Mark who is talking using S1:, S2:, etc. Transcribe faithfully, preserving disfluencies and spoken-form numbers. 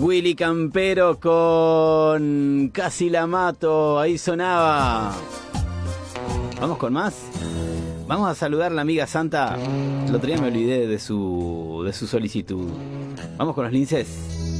S1: Willy Campero con Casi la mato, ahí sonaba. ¿Vamos con más? Vamos a saludar a la amiga Santa. El otro día me olvidé de su, de su solicitud. Vamos con los linces.